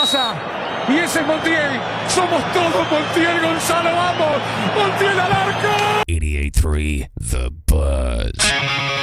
pasa. Y ese es Montiel. Somos todos Montiel, Gonzalo. Vamos. Montiel al arco. 88.3 The Buzz.